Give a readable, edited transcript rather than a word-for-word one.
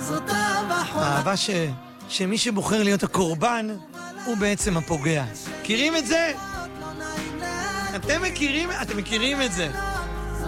אהבה שמי שבוחר להיות הקורבן הוא בעצם הפוגע. מכירים את זה? אתם מכירים את זה?